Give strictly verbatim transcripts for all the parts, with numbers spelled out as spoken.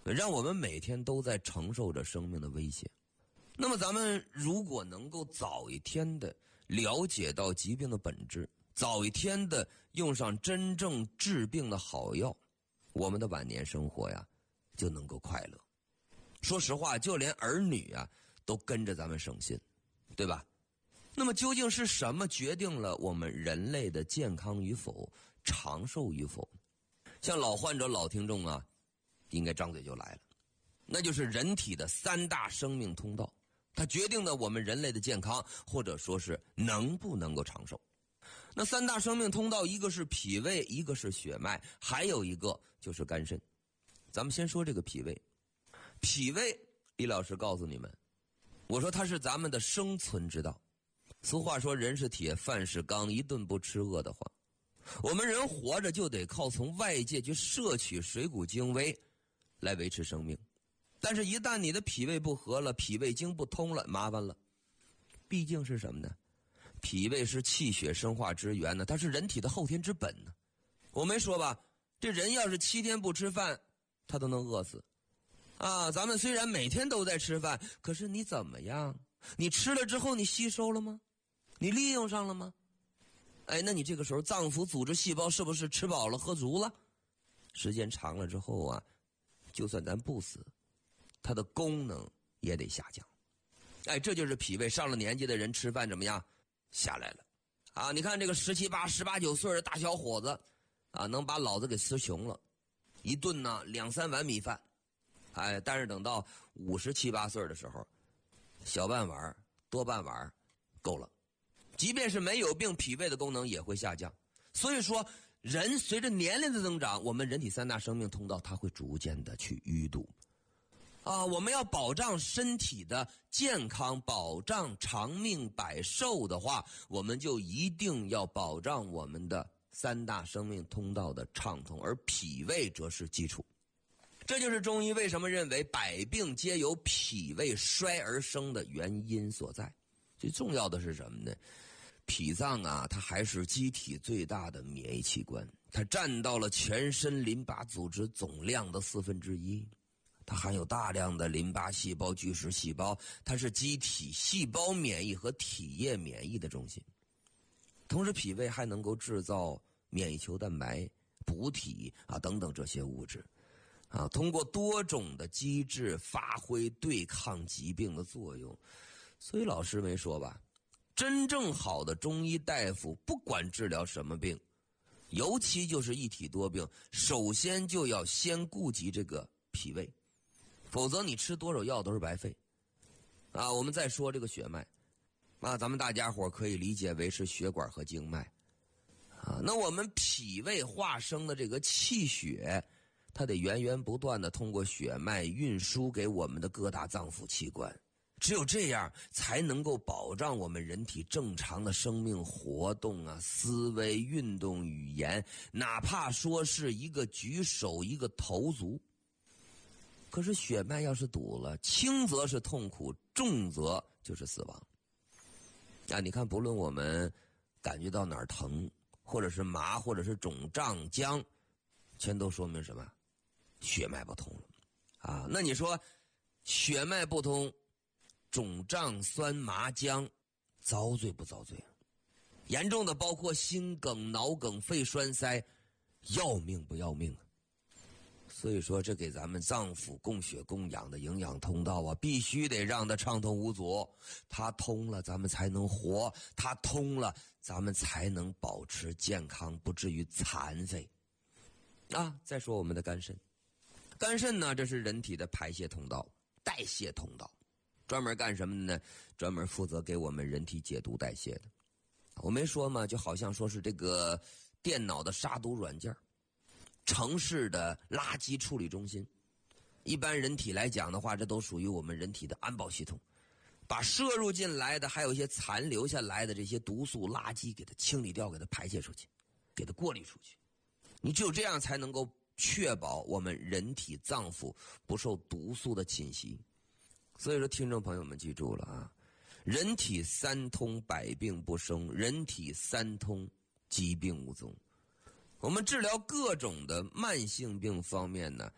让我们每天都在承受着生命的威胁。那么咱们如果能够早一天的了解到疾病的本质，早一天的用上真正治病的好药，我们的晚年生活呀就能够快乐。说实话，就连儿女啊都跟着咱们省心，对吧？那么究竟是什么决定了我们人类的健康与否、长寿与否？像老患者、老听众啊，应该张嘴就来了，那就是人体的三大生命通道，它决定了我们人类的健康，或者说是能不能够长寿。那三大生命通道，一个是脾胃，一个是血脉，还有一个就是肝肾。咱们先说这个脾胃。脾胃，李老师告诉你们，我说它是咱们的生存之道。俗话说人是铁，饭是钢，一顿不吃饿得慌。我们人活着就得靠从外界去摄取水谷精微来维持生命。但是一旦你的脾胃不和了，脾胃经不通了，麻烦了。毕竟是什么呢？脾胃是气血生化之源呢，它是人体的后天之本呢。我没说吧，这人要是七天不吃饭，他都能饿死。啊，咱们虽然每天都在吃饭，可是你怎么样？你吃了之后你吸收了吗？你利用上了吗？哎，那你这个时候脏腑组织细胞是不是吃饱了喝足了？时间长了之后啊，就算咱不死，它的功能也得下降。哎，这就是脾胃上了年纪的人吃饭怎么样？下来了。啊，你看这个十七八、十八九岁的大小伙子，啊，能把老子给吃穷了，一顿呢两三碗米饭。哎，但是等到五十七八岁的时候，小半碗多半碗够了。即便是没有病，脾胃的功能也会下降。所以说人随着年龄的增长，我们人体三大生命通道它会逐渐的去淤堵啊。我们要保障身体的健康，保障长命百寿的话，我们就一定要保障我们的三大生命通道的畅通，而脾胃则是基础。这就是中医为什么认为百病皆由脾胃衰而生的原因所在。最重要的是什么呢？脾脏啊，它还是机体最大的免疫器官，它占到了全身淋巴组织总量的四分之一，它含有大量的淋巴细胞、巨噬细胞，它是机体细胞免疫和体液免疫的中心。同时，脾胃还能够制造免疫球蛋白、补体啊等等这些物质。啊，通过多种的机制发挥对抗疾病的作用。所以老师没说吧，真正好的中医大夫不管治疗什么病，尤其就是一体多病，首先就要先顾及这个脾胃，否则你吃多少药都是白费。啊，我们再说这个血脉，啊，咱们大家伙可以理解为是血管和经脉。啊，那我们脾胃化生的这个气血，它得源源不断的通过血脉运输给我们的各大脏腑器官，只有这样才能够保障我们人体正常的生命活动啊、思维、运动、语言，哪怕说是一个举手、一个投足。可是血脉要是堵了，轻则是痛苦，重则就是死亡。啊，你看，不论我们感觉到哪儿疼，或者是麻，或者是肿胀僵，全都说明什么？血脉不通了啊。那你说血脉不通，肿胀酸麻僵，遭罪不遭罪？严重的包括心梗、脑梗、肺栓塞，要命不要命啊？所以说这给咱们脏腑供血供氧的营养通道啊，必须得让它畅通无阻。它通了咱们才能活，它通了咱们才能保持健康，不至于残废啊。再说我们的肝肾，肝肾呢，这是人体的排泄通道、代谢通道，专门干什么的呢？专门负责给我们人体解毒代谢的。我没说嘛，就好像说是这个电脑的杀毒软件，城市的垃圾处理中心。一般人体来讲的话，这都属于我们人体的安保系统，把摄入进来的还有一些残留下来的这些毒素垃圾给它清理掉，给它排泄出去，给它过滤出去。你只有这样才能够确保我们人体脏腑不受毒素的侵袭。所以说听众朋友们记住了啊，人体三通，百病不生；人体三通，疾病无踪。我们治疗各种的慢性病方面呢，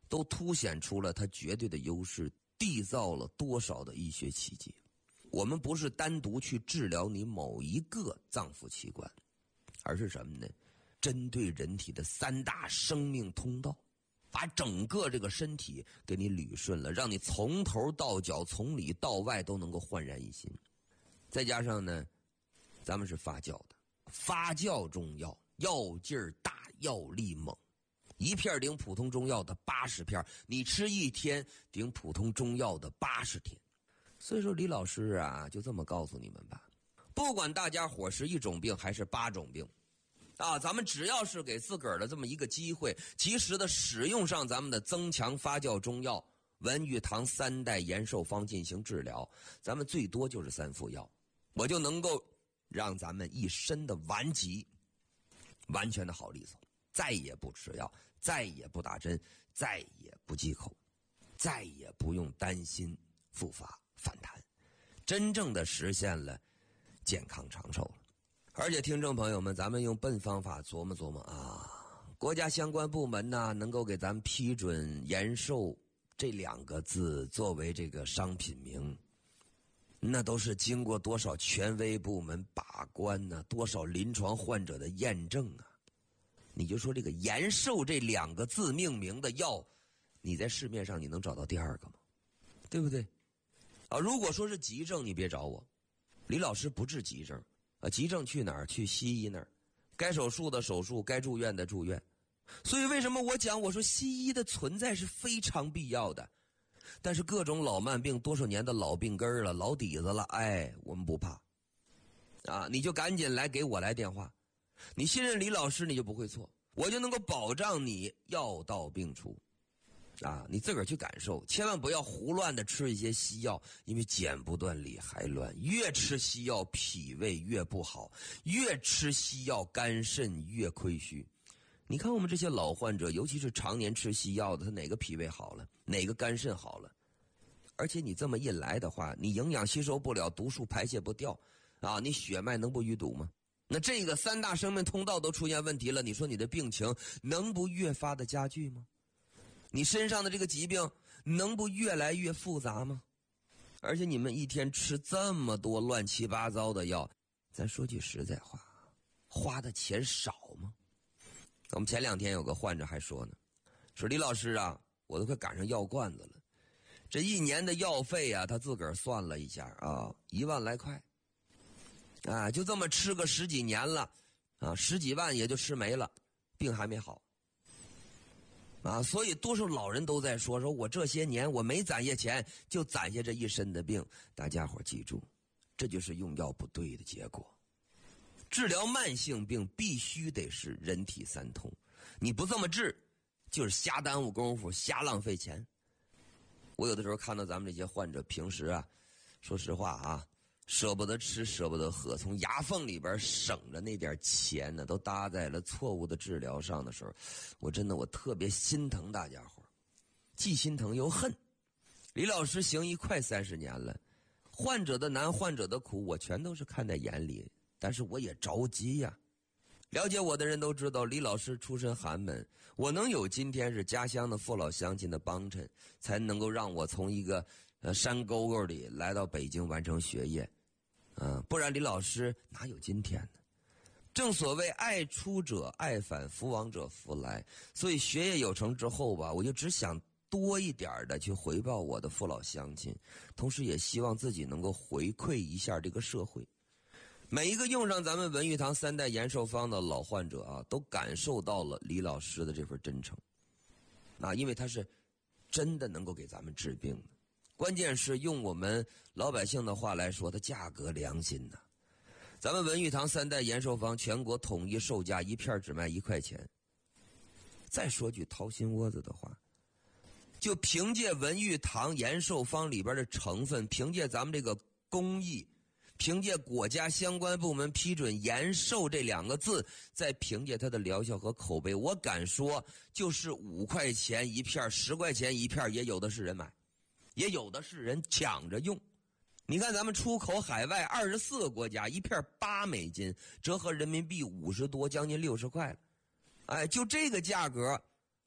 都凸显出了它绝对的优势，缔造了多少的医学奇迹。我们不是单独去治疗你某一个脏腑器官，而是什么呢？针对人体的三大生命通道，把整个这个身体给你捋顺了，让你从头到脚从里到外都能够焕然一新。再加上呢，咱们是发酵的，发酵中药药劲儿大，药力猛，一片顶普通中药的八十片，你吃一天顶普通中药的八十天。所以说李老师啊，就这么告诉你们吧，不管大家伙是一种病还是八种病啊，咱们只要是给自个儿的这么一个机会，及时的使用上咱们的增强发酵中药文玉堂三代延寿方进行治疗，咱们最多就是三副药，我就能够让咱们一身的顽疾完全的好利索，再也不吃药，再也不打针，再也不忌口，再也不用担心复发反弹，真正的实现了健康长寿了。而且听众朋友们，咱们用笨方法琢磨琢磨啊，国家相关部门呢能够给咱们批准延寿这两个字作为这个商品名，那都是经过多少权威部门把关呢、啊？多少临床患者的验证啊！你就说这个延寿这两个字命名的药，你在市面上你能找到第二个吗？对不对？啊，如果说是急症，你别找我，李老师不治急症啊，急症去哪儿？去西医那儿，该手术的手术，该住院的住院。所以为什么我讲我说西医的存在是非常必要的？但是各种老慢病，多少年的老病根了，老底子了，哎，我们不怕啊！你就赶紧来给我来电话，你信任李老师，你就不会错，我就能够保障你药到病除啊！你自个儿去感受，千万不要胡乱的吃一些西药，因为剪不断理还乱，越吃西药脾胃越不好，越吃西药肝肾越亏虚。你看我们这些老患者，尤其是常年吃西药的，他哪个脾胃好了，哪个肝肾好了？而且你这么一来的话，你营养吸收不了，毒素排泄不掉啊，你血脉能不淤堵吗？那这个三大生命通道都出现问题了，你说你的病情能不越发的加剧吗？你身上的这个疾病能不越来越复杂吗？而且你们一天吃这么多乱七八糟的药，咱说句实在话，花的钱少吗？我们前两天有个患者还说呢，说李老师啊，我都快赶上药罐子了，这一年的药费啊，他自个儿算了一下啊，一万来块，啊，就这么吃个十几年了，啊，十几万也就吃没了，病还没好，啊，所以多数老人都在说，说我这些年我没攒下钱，就攒下这一身的病。大家伙记住，这就是用药不对的结果。治疗慢性病必须得是人体三通，你不这么治，就是瞎耽误功夫，瞎浪费钱。我有的时候看到咱们这些患者，平时啊，说实话啊，舍不得吃，舍不得喝，从牙缝里边省着那点钱呢，都搭在了错误的治疗上的时候，我真的我特别心疼大家伙，既心疼又恨。李老师行医快三十年了，患者的难，患者的苦，我全都是看在眼里。但是我也着急呀、啊，了解我的人都知道，李老师出身寒门，我能有今天是家乡的父老乡亲的帮衬，才能够让我从一个呃山沟沟里来到北京完成学业，嗯、呃，不然李老师哪有今天呢？正所谓爱出者爱返，福往者福来，所以学业有成之后吧，我就只想多一点的去回报我的父老乡亲，同时也希望自己能够回馈一下这个社会。每一个用上咱们文玉堂三代延寿方的老患者啊，都感受到了李老师的这份真诚啊，因为他是真的能够给咱们治病的。关键是用我们老百姓的话来说，它价格良心呐、啊。咱们文玉堂三代延寿方全国统一售价一片只卖一块钱。再说句掏心窝子的话，就凭借文玉堂延寿方里边的成分，凭借咱们这个工艺，凭借国家相关部门批准延寿这两个字，再凭借它的疗效和口碑，我敢说就是五块钱一片，十块钱一片，也有的是人买，也有的是人抢着用。你看咱们出口海外二十四个国家，一片八美金，折合人民币五十多，将近六十块了。哎，就这个价格，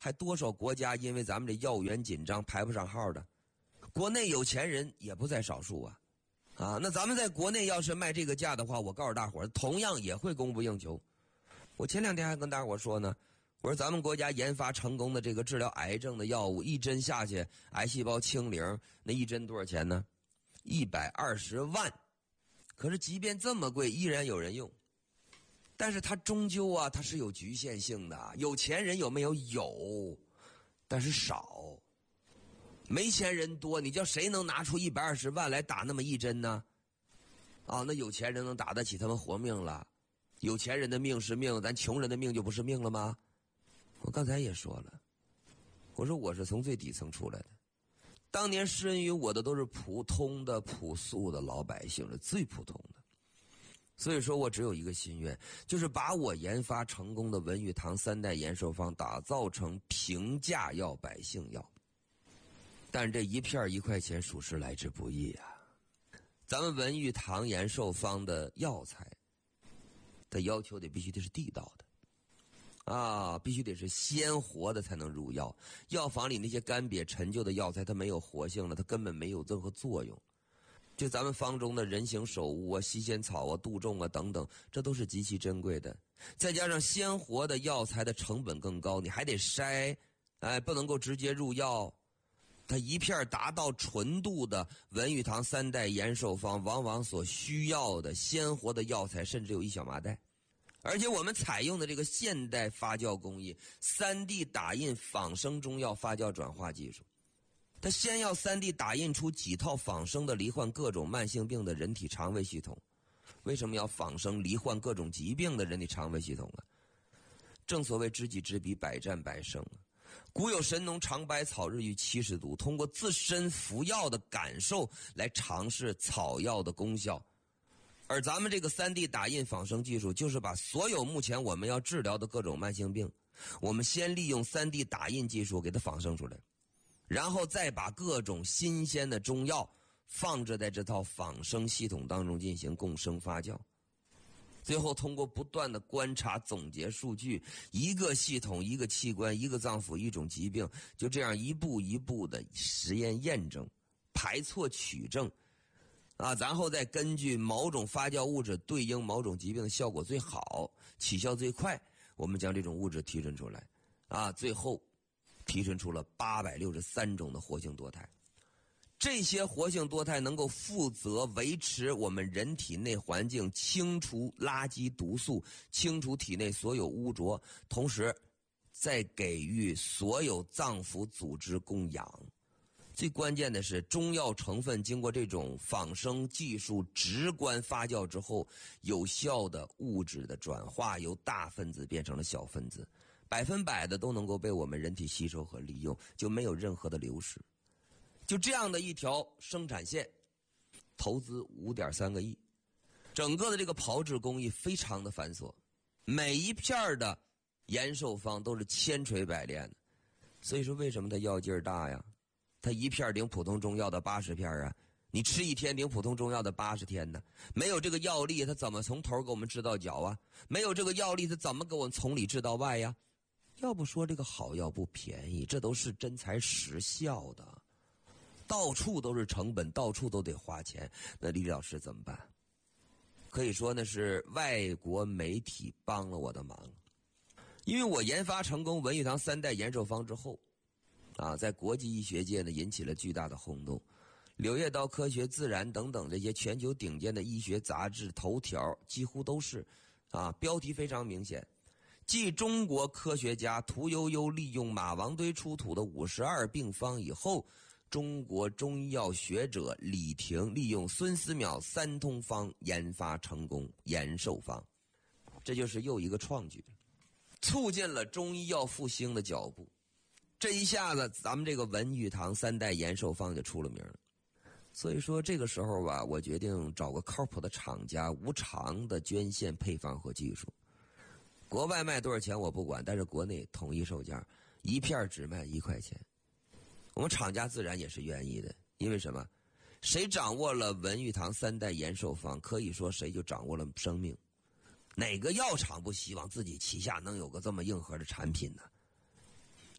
还多少国家因为咱们这药源紧张排不上号的，国内有钱人也不在少数啊。啊，那咱们在国内要是卖这个价的话，我告诉大伙儿，同样也会供不应求。我前两天还跟大伙儿说呢，我说咱们国家研发成功的这个治疗癌症的药物，一针下去癌细胞清零，那一针多少钱呢？一百二十万。可是即便这么贵，依然有人用。但是它终究啊，它是有局限性的。有钱人有没有？有，但是少。没钱人多，你叫谁能拿出一百二十万来打那么一针呢？啊，那有钱人能打得起他们活命了。有钱人的命是命，咱穷人的命就不是命了吗？我刚才也说了，我说我是从最底层出来的，当年施恩于我的都是普通的朴素的老百姓，是最普通的。所以说我只有一个心愿，就是把我研发成功的文玉堂三代延寿方打造成平价药、百姓药。但这一片一块钱属实来之不易啊！咱们文玉堂延寿方的药材的要求得必须得是地道的啊，必须得是鲜活的才能入药。药房里那些干瘪陈旧的药材，它没有活性了，它根本没有任何作用。就咱们方中的人形首乌啊、西仙草啊、杜仲啊等等，这都是极其珍贵的。再加上鲜活的药材的成本更高，你还得筛，哎，不能够直接入药。它一片达到纯度的文玉堂三代延寿方，往往所需要的鲜活的药材甚至有一小麻袋。而且我们采用的这个现代发酵工艺 三 D 打印仿生中药发酵转化技术，它先要 三 D 打印出几套仿生的罹患各种慢性病的人体肠胃系统。为什么要仿生罹患各种疾病的人体肠胃系统啊？正所谓知己知彼，百战百胜啊。古有神农尝百草，日遇七十毒，通过自身服药的感受来尝试草药的功效。而咱们这个 三 D 打印仿生技术，就是把所有目前我们要治疗的各种慢性病，我们先利用 三 D 打印技术给它仿生出来，然后再把各种新鲜的中药放置在这套仿生系统当中进行共生发酵。最后通过不断的观察总结数据，一个系统、一个器官、一个脏腑、一种疾病，就这样一步一步的实验验证、排错取证啊，然后再根据某种发酵物质对应某种疾病的效果最好、起效最快，我们将这种物质提纯出来啊，最后提纯出了八百六十三种的活性多肽。这些活性多肽能够负责维持我们人体内环境，清除垃圾毒素，清除体内所有污浊，同时再给予所有脏腑组织供氧。最关键的是，中药成分经过这种仿生技术直观发酵之后，有效的物质的转化，由大分子变成了小分子，百分百的都能够被我们人体吸收和利用，就没有任何的流失。就这样的一条生产线，投资 五点三个亿，整个的这个炮制工艺非常的繁琐，每一片的延寿方都是千锤百炼的。所以说为什么它药劲儿大呀？它一片顶普通中药的八十片啊，你吃一天顶普通中药的八十天呢。没有这个药力，它怎么从头给我们治到脚啊？没有这个药力，它怎么给我们从里治到外呀？要不说这个好药不便宜，这都是真材实效的。到处都是成本，到处都得花钱，那李老师怎么办？可以说那是外国媒体帮了我的忙。因为我研发成功文玉堂三代延寿方之后啊，在国际医学界呢引起了巨大的轰动，柳叶刀科学、自然等等这些全球顶尖的医学杂志头条几乎都是啊，标题非常明显，继中国科学家屠呦呦利用马王堆出土的五十二病方以后，中国中医药学者李婷利用孙思邈三通方研发成功延寿方，这就是又一个创举，促进了中医药复兴的脚步。这一下子咱们这个文玉堂三代延寿方就出了名了。所以说这个时候吧，我决定找个靠谱的厂家无偿的捐献配方和技术。国外卖多少钱我不管，但是国内统一售价，一片只卖一块钱。我们厂家自然也是愿意的，因为什么？谁掌握了文玉堂三代延寿方，可以说谁就掌握了生命。哪个药厂不希望自己旗下能有个这么硬核的产品呢？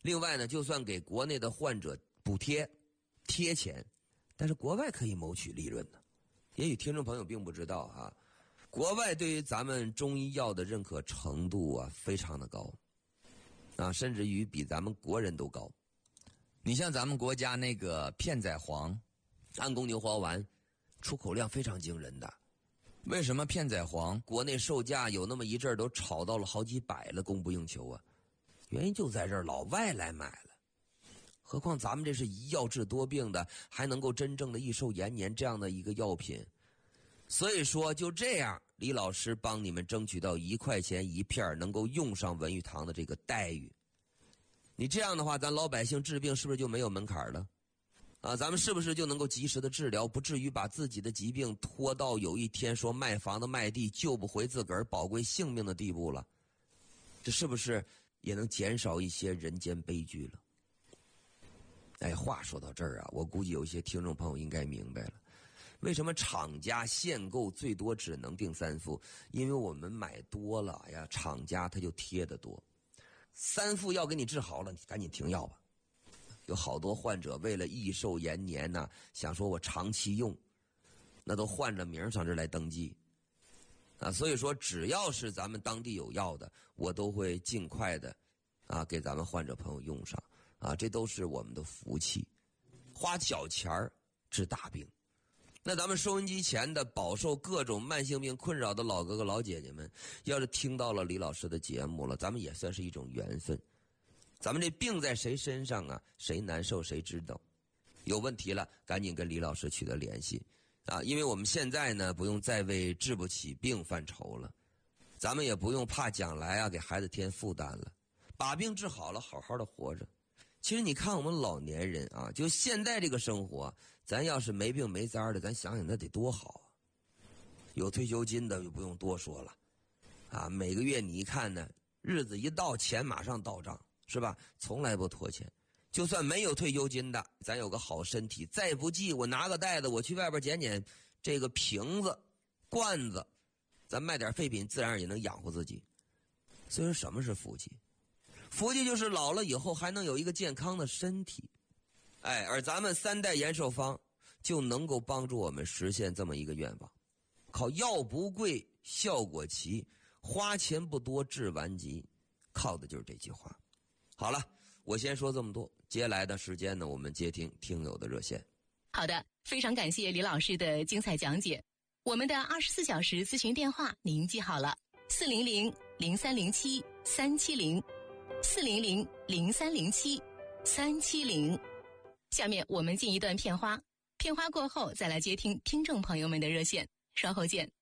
另外呢，就算给国内的患者补贴贴钱，但是国外可以谋取利润的。也许听众朋友并不知道啊，国外对于咱们中医药的认可程度啊非常的高啊，甚至于比咱们国人都高。 你像咱们国家那个片仔癀、 安宫牛黄丸出口量非常惊人的。 为什么片仔癀国内售价有那么一阵儿都炒到了好几百了，供不应求啊？原因就在这儿，老外来买了。何况咱们这是一药治多病的，还能够真正的益寿延年这样的一个药品。所以说就这样，李老师帮你们争取到一块钱一片能够用上文玉堂的这个待遇。你这样的话，咱老百姓治病是不是就没有门槛了？啊，咱们是不是就能够及时的治疗，不至于把自己的疾病拖到有一天说卖房子卖地救不回自个儿宝贵性命的地步了？这是不是也能减少一些人间悲剧了？哎，话说到这儿啊，我估计有一些听众朋友应该明白了，为什么厂家限购最多只能订三副？因为我们买多了呀，厂家他就贴得多。三副药给你治好了，你赶紧停药吧。有好多患者为了益寿延年呢、啊，想说我长期用，那都换着名上这来登记啊。所以说，只要是咱们当地有药的，我都会尽快的啊给咱们患者朋友用上啊，这都是我们的福气。花小钱儿治大病，那咱们收音机前的饱受各种慢性病困扰的老哥哥老姐姐们，要是听到了李老师的节目了，咱们也算是一种缘分。咱们这病在谁身上啊？谁难受谁知道。有问题了，赶紧跟李老师取得联系啊！因为我们现在呢，不用再为治不起病犯愁了，咱们也不用怕将来啊给孩子添负担了，把病治好了，好好的活着。其实你看我们老年人啊，就现在这个生活，咱要是没病没灾的，咱想想那得多好啊！有退休金的就不用多说了啊，每个月你一看呢，日子一到，钱马上到账。是吧？从来不拖钱。就算没有退休金的，咱有个好身体，再不济我拿个袋子，我去外边捡捡这个瓶子、罐子，咱卖点废品，自然也能养活自己。所以说，什么是福气？福气就是老了以后还能有一个健康的身体。哎，而咱们三代延寿方就能够帮助我们实现这么一个愿望：靠药不贵，效果齐，花钱不多，治完疾，靠的就是这句话。好了，我先说这么多，接下来的时间呢，我们接听听友的热线。 好的，非常感谢李老师的精彩讲解。我们的二十四小时咨询电话您记好了：四零零零三零七三七零，四零零零三零七三七零。下面我们进一段片花，片花过后再来接听听众朋友们的热线，稍后见。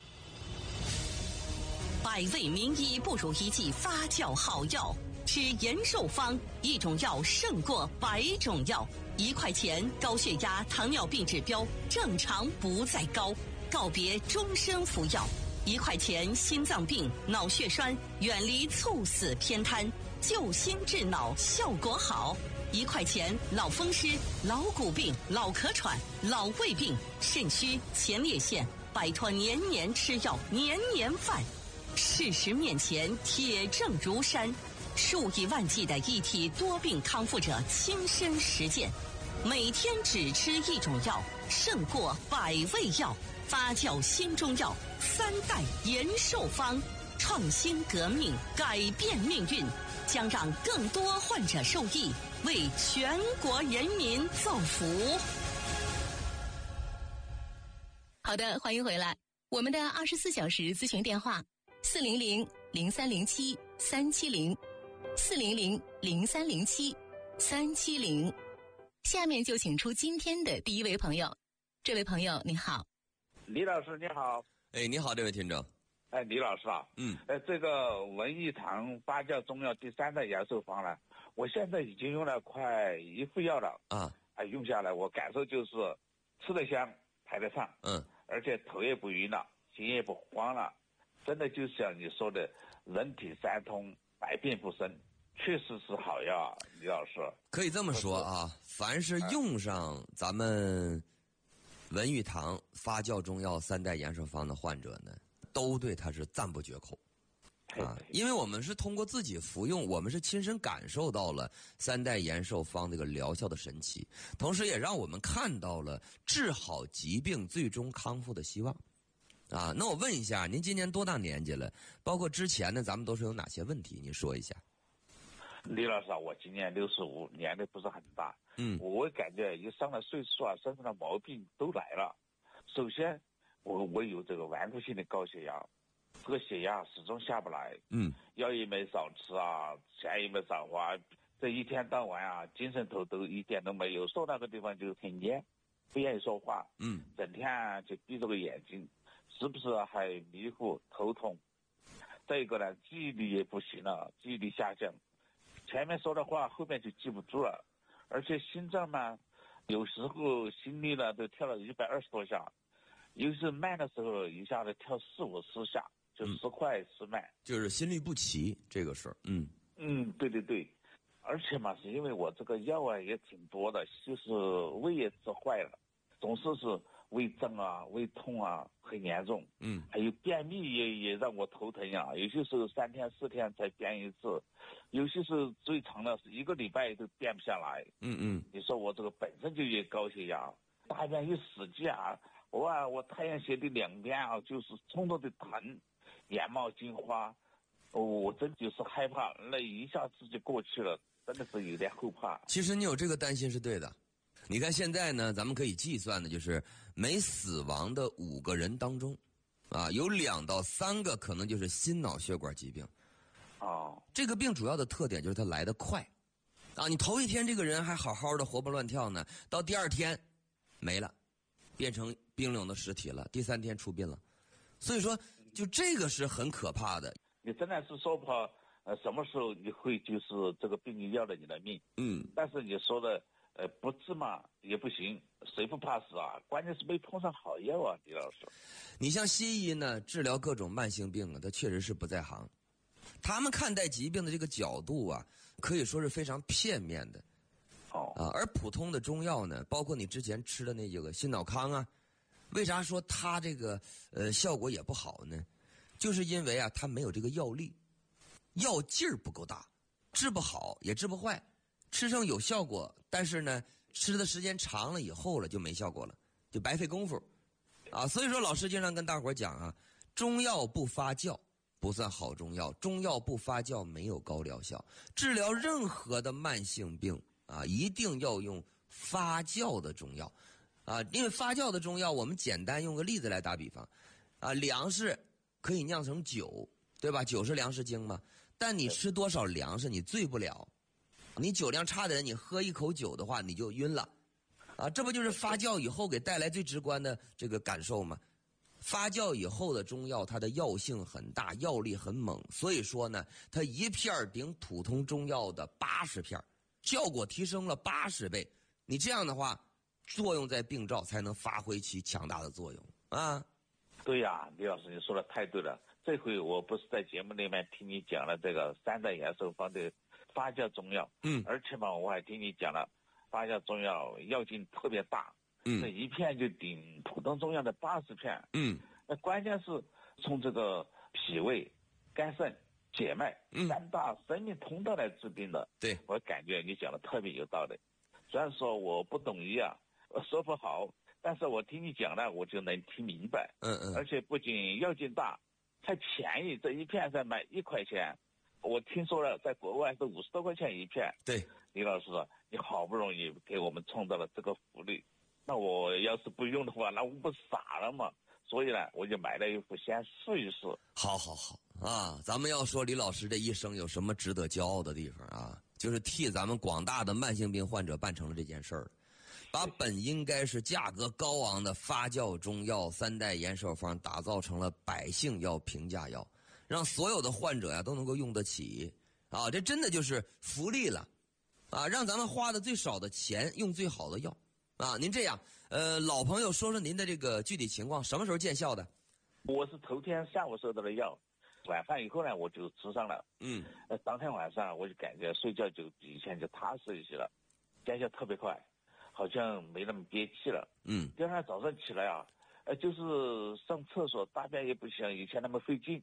百味名医不如一剂发酵好药。吃延寿方，一种药胜过百种药。一块钱，高血压、糖尿病指标正常不再高，告别终身服药。一块钱，心脏病、脑血栓远离猝死偏瘫，救心治脑效果好。一块钱，老风湿、老骨病、老咳喘、老胃病、肾虚、前列腺，摆脱年年吃药、年年犯。事实面前，铁证如山。数以万计的一体多病康复者亲身实践，每天只吃一种药，胜过百味药。发酵新中药，三代延寿方，创新革命，改变命运，将让更多患者受益，为全国人民造福。 好的，欢迎回来。我们的二十四小时咨询电话：四零零零三零七三七零。四零零零三零七三七零，下面就请出今天的第一位朋友。这位朋友你好。 李老师你好。 哎，你好，这位听众。 哎，李老师啊， 嗯， 呃，这个文玉堂发酵中药第三代延寿方呢，我现在已经用了快一副药了啊， 哎，用下来我感受就是吃得香，排得畅， 嗯， 而且头也不晕了，心也不慌了，真的就像你说的，人体三通，百病不生。确实是好药，李老师。 可以这么说啊，凡是用上咱们文玉堂发酵中药三代延寿方的患者呢，都对他是赞不绝口。 啊，因为我们是通过自己服用，我们是亲身感受到了三代延寿方这个疗效的神奇，同时也让我们看到了治好疾病最终康复的希望。啊，那我问一下，您今年多大年纪了？包括之前呢，咱们都是有哪些问题？您说一下。 李老师啊，我今年六十五，年龄不是很大。 嗯， 我感觉一上了岁数啊，身上的毛病都来了。首先，我我有这个顽固性的高血压，这个血压始终下不来。 嗯， 药也没少吃啊，钱也没少花，这一天到晚啊，精神头都一点都没有。坐那个地方就很蔫，不愿意说话。 嗯， 整天啊就闭着个眼睛，时不时还迷糊头痛。再一个呢，记忆力也不行了，记忆力下降。前面说的话后面就记不住了，而且心脏呢，有时候心率呢都跳了一百二十多下，尤其是慢的时候一下子跳四五十下，就时快时慢， 嗯、就是心律不齐这个事儿。嗯嗯，对对对，而且嘛是因为我这个药啊也挺多的，就是胃也吃坏了，总是是胃胀啊、胃痛啊，很严重。 嗯， 还有便秘也也让我头疼呀、啊，有些时候三天四天才便一次，有些时候最长的是一个礼拜都便不下来。 嗯嗯， 你说我这个本身就有高血压，大便一使劲啊，哇，我太阳穴的两边啊就是冲动的疼，眼冒金花，哦，我真就是害怕，那一下子就过去了，真的是有点后怕。 其实你有这个担心是对的。你看现在呢，咱们可以计算的就是每死亡的五个人当中，啊，有两到三个可能就是心脑血管疾病。 哦， 这个病主要的特点就是它来得快，啊，你头一天这个人还好好的活蹦乱跳呢，到第二天没了，变成冰冷的实体了，第三天出殡了。所以说，就这个是很可怕的。 你真的是说不好，呃，什么时候你会就是这个病要了你的命。 嗯， 但是你说的。呃，不治嘛也不行，谁不怕死啊？关键是没碰上好药啊，李老师。 你像西医呢，治疗各种慢性病啊，它确实是不在行。他们看待疾病的这个角度啊，可以说是非常片面的。 哦。 啊，而普通的中药呢，包括你之前吃的那几个心脑康啊，为啥说它这个呃效果也不好呢？就是因为啊，它没有这个药力，药劲儿不够大，治不好也治不坏。吃上有效果，但是呢，吃的时间长了以后了就没效果了，就白费功夫，啊，所以说老师经常跟大伙讲啊，中药不发酵不算好中药，中药不发酵没有高疗效。治疗任何的慢性病啊，一定要用发酵的中药，啊，因为发酵的中药，我们简单用个例子来打比方，啊，粮食可以酿成酒，对吧？酒是粮食精嘛，但你吃多少粮食，你醉不了。你酒量差的人，你喝一口酒的话，你就晕了，啊，这不就是发酵以后给带来最直观的这个感受吗？发酵以后的中药，它的药性很大，药力很猛，所以说呢，它一片顶普通中药的八十片，效果提升了八十倍。你这样的话，作用在病灶才能发挥其强大的作用啊。 对呀，李老师，你说的太对了。这回我不是在节目里面听你讲了这个三代延寿方的发酵中药， 嗯， 而且嘛，我还听你讲了发酵中药药劲特别大， 嗯， 这一片就顶普通中药的八十片， 嗯， 那关键是从这个脾胃、肝肾、血脉、 嗯、 三大生命通道来治病的。 对， 我感觉你讲的特别有道理。虽然说我不懂医啊，我说不好，但是我听你讲了，我就能听明白。 嗯嗯， 而且不仅药劲大，还便宜，这一片才卖一块钱。我听说了，在国外是五十多块钱一片。 对， 李老师，你好不容易给我们创造了这个福利，那我要是不用的话，那我不傻了吗？所以呢，我就买了一副先试一试。 好好好啊，咱们要说李老师这一生有什么值得骄傲的地方啊？就是替咱们广大的慢性病患者办成了这件事儿，把本应该是价格高昂的发酵中药三代延寿方打造成了百姓药、平价药，让所有的患者呀都能够用得起啊！这真的就是福利了啊！让咱们花的最少的钱用最好的药啊！您这样，呃，老朋友说说您的这个具体情况，什么时候见效的？ 我是头天下午收到的药，晚饭以后呢我就吃上了。 嗯， 呃，当天晚上我就感觉睡觉就比以前就踏实一些了，见效特别快，好像没那么憋气了。 嗯， 第二天早上起来啊，呃，就是上厕所大便也不像以前那么费劲，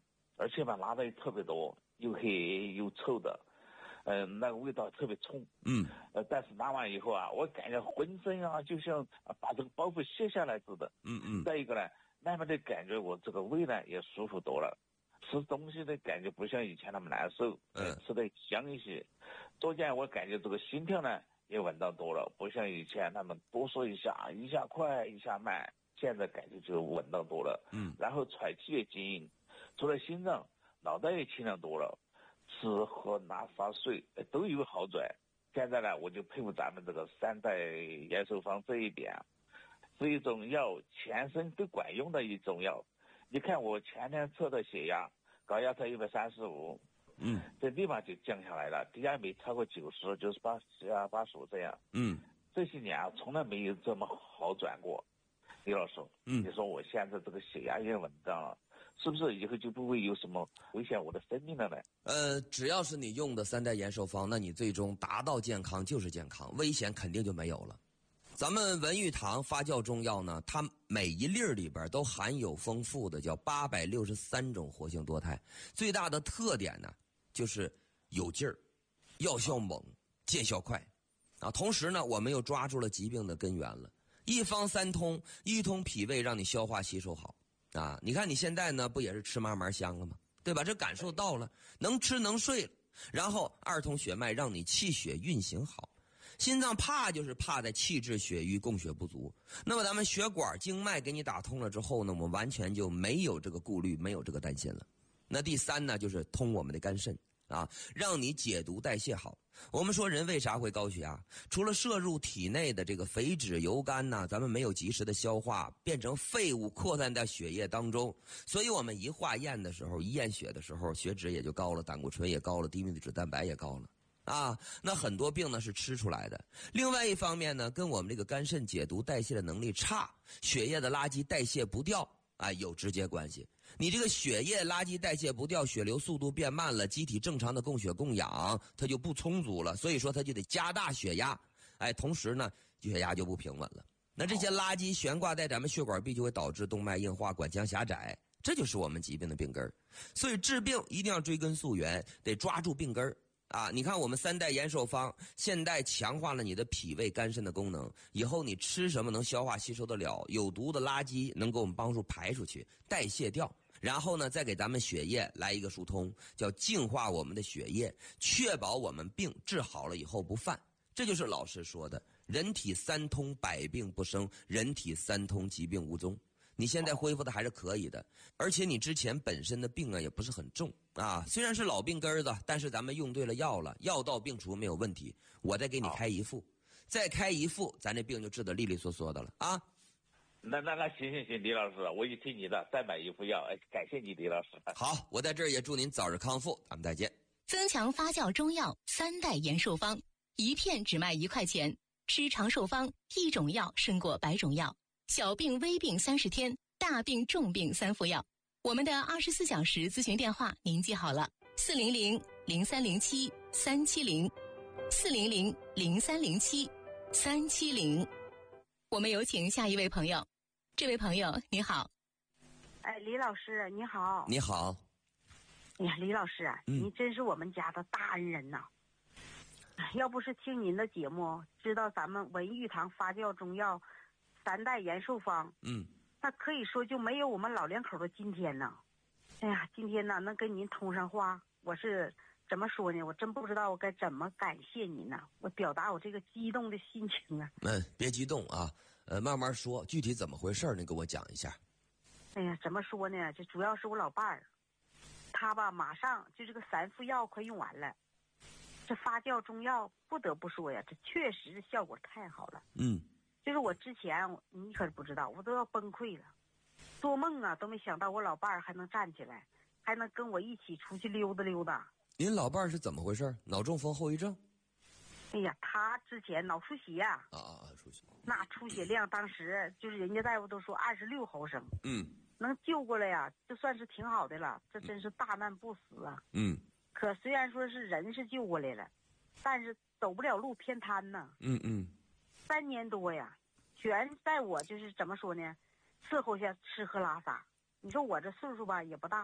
而且吧拉的也特别多，又黑又臭的，嗯、呃，那个味道特别冲。 嗯， 呃，但是拉完以后啊，我感觉浑身啊就像把这个包袱卸下来似的。 嗯嗯。 再一个呢，慢慢的感觉我这个胃呢也舒服多了，吃东西的感觉不像以前那么难受， 嗯， 吃的香一些。中间我感觉这个心跳呢也稳当多了，不像以前那么哆嗦一下，一下快一下慢，现在感觉就稳当多了。 嗯， 然后喘气也轻盈，除了心脏，脑袋也清亮多了，吃喝拉撒睡都有好转。现在呢，我就佩服咱们这个三代延寿方这一点，是一种药全身都管用的一种药。你看我前天测的血压，高压才一百三十五， 嗯， 这立马就降下来了，低压没超过九十，就是八十啊八十五这样。 嗯， 这些年啊，从来没有这么好转过。李老师， 嗯， 你说我现在这个血压也稳当了，是不是以后就不会有什么危险我的生命了呢？ 呃，只要是你用的三代延寿方，那你最终达到健康就是健康，危险肯定就没有了。咱们文玉堂发酵中药呢，它每一粒里边都含有丰富的叫八百六十三种活性多肽，最大的特点呢就是有劲儿，药效猛，见效快，啊，同时呢我们又抓住了疾病的根源了，一方三通，一通脾胃让你消化吸收好，啊，你看你现在呢不也是吃嘛嘛香了吗？对吧？这感受到了，能吃能睡了，然后二通血脉让你气血运行好。心脏怕就是怕在气滞血瘀供血不足，那么咱们血管经脉给你打通了之后呢，我们完全就没有这个顾虑，没有这个担心了。那第三呢，就是通我们的肝肾啊，让你解毒代谢好。我们说人为啥会高血压？除了摄入体内的这个肥脂油肝呢，咱们没有及时的消化，变成废物扩散在血液当中，所以我们一化验的时候，一验血的时候，血脂也就高了，胆固醇也高了，低密度脂蛋白也高了。啊，那很多病呢是吃出来的。另外一方面呢，跟我们这个肝肾解毒代谢的能力差，血液的垃圾代谢不掉，啊，有直接关系。你这个血液垃圾代谢不掉，血流速度变慢了，机体正常的供血供氧它就不充足了，所以说它就得加大血压，哎，同时呢血压就不平稳了。那这些垃圾悬挂在咱们血管壁，就会导致动脉硬化、管腔狭窄，这就是我们疾病的病根。所以治病一定要追根溯源，得抓住病根。啊，你看我们三代延寿方，现代强化了你的脾胃肝肾的功能，以后你吃什么能消化吸收得了，有毒的垃圾能给我们帮助排出去，代谢掉，然后呢再给咱们血液来一个疏通，叫净化我们的血液，确保我们病治好了以后不犯。这就是老师说的人体三通，百病不生，人体三通，疾病无踪。你现在恢复的还是可以的，而且你之前本身的病啊也不是很重啊，虽然是老病根子，但是咱们用对了药了，药到病除没有问题。我再给你开一副，再开一副，咱这病就治得利利索索的了啊。 那那那行行行，李老师，我一听你的，再买一副药，哎，感谢你，李老师。 好，我在这儿也祝您早日康复，咱们再见。 增强发酵中药三代延寿方，一片只卖一块钱，吃长寿方，一种药胜过百种药。小病微病三十天，大病重病三副药。我们的二十四小时咨询电话您记好了：四零零零三零七三七零，四零零零三零七三七零。我们有请下一位朋友。这位朋友你好。 哎，李老师你好。 你好。 哎呀，李老师， 嗯、 您真是我们家的大恩人呐！要不是听您的节目，知道咱们文玉堂发酵中药三代延寿方， 嗯， 那可以说就没有我们老两口的今天呢。哎呀，今天呢能跟您通上话，我是怎么说呢？我真不知道我该怎么感谢您呢。我表达我这个激动的心情啊。 嗯，别激动啊，呃，慢慢说，具体怎么回事你给我讲一下。 哎呀，怎么说呢？这主要是我老伴儿，他吧马上就这个三副药快用完了。这发酵中药不得不说呀，这确实效果太好了。 嗯。 就是我之前你可不知道，我都要崩溃了，做梦啊都没想到我老伴儿还能站起来，还能跟我一起出去溜达溜达。 您老伴儿是怎么回事？脑中风后遗症？ 哎呀，他之前脑出血啊啊啊出血， 那出血量当时就是人家大夫都说二十六毫升， 嗯， 能救过来呀，就算是挺好的了。这真是大难不死啊。 嗯， 可虽然说是人是救过来了，但是走不了路，偏瘫呢。 嗯嗯。 三年多呀，全在我就是怎么说呢，伺候下吃喝拉撒。你说我这岁数吧也不大，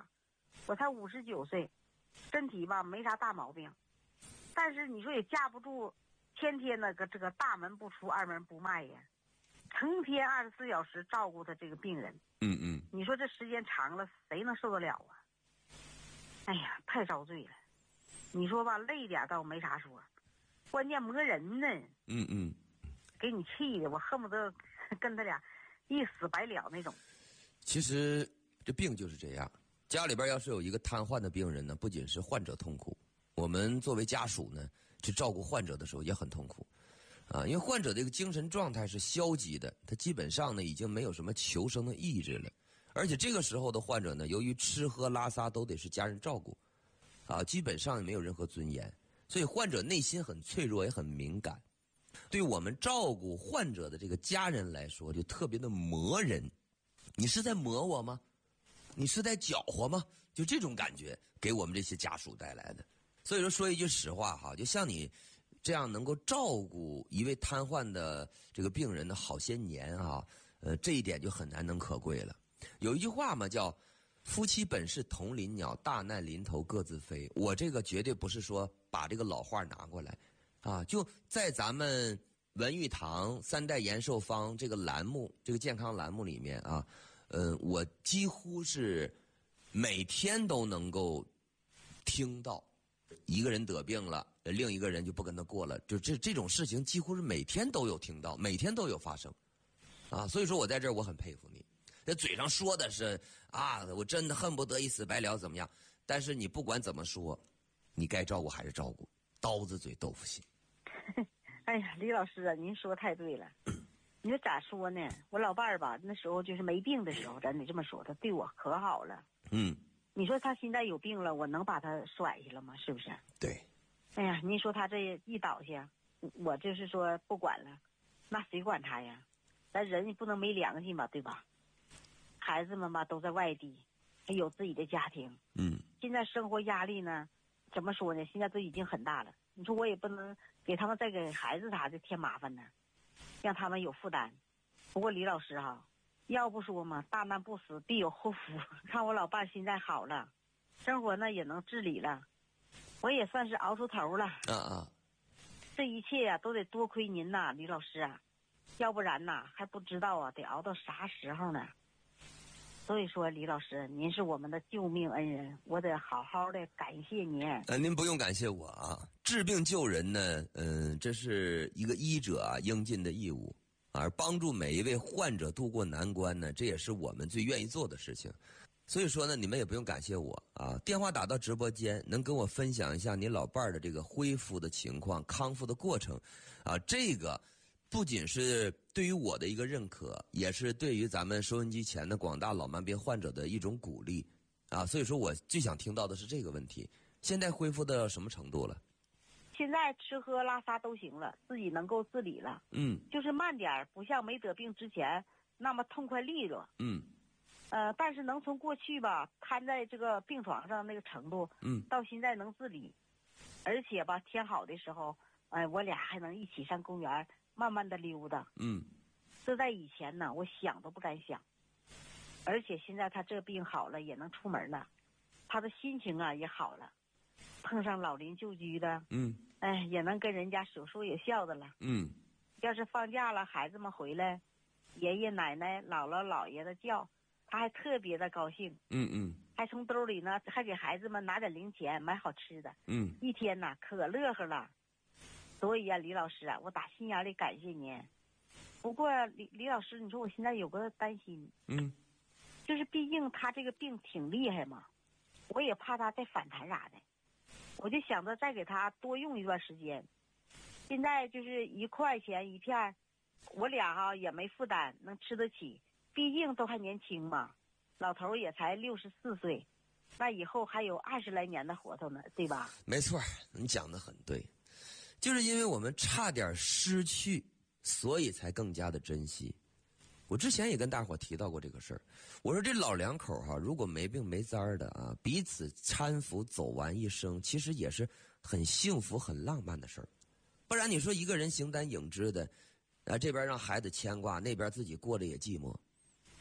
我才五十九岁，身体吧没啥大毛病，但是你说也架不住天天那个这个大门不出二门不迈呀，成天二十四小时照顾他这个病人。 嗯嗯， 你说这时间长了，谁能受得了啊？哎呀，太遭罪了。你说吧，累点倒没啥说，关键磨人呢。 嗯嗯， 给你气的，我恨不得跟他俩一死百了那种。 其实这病就是这样，家里边要是有一个瘫痪的病人呢，不仅是患者痛苦，我们作为家属呢，去照顾患者的时候也很痛苦。啊，因为患者这个精神状态是消极的，他基本上呢已经没有什么求生的意志了，而且这个时候的患者呢，由于吃喝拉撒都得是家人照顾，啊，基本上也没有任何尊严，所以患者内心很脆弱也很敏感。对我们照顾患者的这个家人来说，就特别的磨人。你是在磨我吗？你是在搅和吗？就这种感觉给我们这些家属带来的。所以说说一句实话哈，就像你这样能够照顾一位瘫痪的这个病人的好些年啊，呃，这一点就很难能可贵了。有一句话嘛，叫夫妻本是同林鸟，大难临头各自飞。我这个绝对不是说把这个老话拿过来啊，就在咱们文玉堂三代延寿方这个栏目，这个健康栏目里面啊，呃，我几乎是每天都能够听到一个人得病了，另一个人就不跟他过了，就这这种事情几乎是每天都有听到，每天都有发生，啊，所以说我在这儿我很佩服你，这嘴上说的是啊，我真的恨不得一死百了怎么样，但是你不管怎么说，你该照顾还是照顾，刀子嘴豆腐心。 哎呀，李老师啊，您说太对了。你说咋说呢？我老伴儿吧，那时候就是没病的时候，咱得这么说，他对我可好了。 嗯。 你说他现在有病了，我能把他甩下了吗？是不是？ 对。 哎呀，您说他这一倒下，我就是说不管了，那谁管他呀？咱人也不能没良心吧，对吧？孩子们吧都在外地，还有自己的家庭。 嗯。 现在生活压力呢，怎么说呢？现在都已经很大了。你说我也不能给他们再给孩子啥的添麻烦呢，让他们有负担。不过李老师哈，要不说嘛，大难不死必有后福。看我老伴现在好了，生活呢也能自理了，我也算是熬出头了。 啊啊！ 这一切呀、啊，都得多亏您呐，李老师啊，要不然呐还不知道啊得熬到啥时候呢。所以说，李老师，您是我们的救命恩人，我得好好的感谢您。 呃，您不用感谢我啊，治病救人呢，嗯、呃，这是一个医者啊应尽的义务，而帮助每一位患者渡过难关呢，这也是我们最愿意做的事情。所以说呢，你们也不用感谢我啊，电话打到直播间，能跟我分享一下您老伴儿的这个恢复的情况、康复的过程，啊，这个不仅是对于我的一个认可，也是对于咱们收音机前的广大老慢病患者的一种鼓励，啊，所以说我最想听到的是这个问题：现在恢复到什么程度了？ 现在吃喝拉撒都行了，自己能够自理了。 嗯， 就是慢点儿，不像没得病之前那么痛快利落。 嗯。 呃，但是能从过去吧瘫在这个病床上那个程度， 嗯， 到现在能自理，而且吧天好的时候，哎、呃，我俩还能一起上公园慢慢的溜达。 嗯， 这在以前呢，我想都不敢想。而且现在他这病好了，也能出门了，他的心情啊也好了，碰上老邻旧居的， 嗯， 哎，也能跟人家有说有笑的了。 嗯， 要是放假了，孩子们回来，爷爷奶奶、姥姥姥爷的叫。他还特别的高兴， 嗯嗯， 还从兜里呢，还给孩子们拿点零钱买好吃的， 嗯， 一天呐可乐呵了。所以啊，李老师啊，我打心眼里感谢您。不过李李老师，你说我现在有个担心， 嗯， 就是毕竟他这个病挺厉害嘛，我也怕他再反弹啥的，我就想着再给他多用一段时间。现在就是一块钱一片，我俩哈、啊、也没负担，能吃得起。毕竟都还年轻嘛，老头也才六十四岁，那以后还有二十来年的活头呢，对吧？ 没错，你讲的很对，就是因为我们差点失去，所以才更加的珍惜。我之前也跟大伙提到过这个事儿，我说这老两口哈、啊，如果没病没灾儿的啊，彼此搀扶走完一生，其实也是很幸福、很浪漫的事儿。不然你说一个人形单影只的，啊，这边让孩子牵挂，那边自己过得也寂寞。 是，